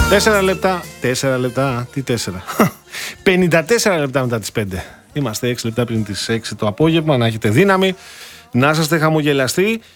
4 λεπτά. 4 λεπτά. Τι 4? 54 λεπτά μετά τις 5. Είμαστε 6 λεπτά πριν τις 6 το απόγευμα. Να έχετε δύναμη, να είστε χαμογελαστοί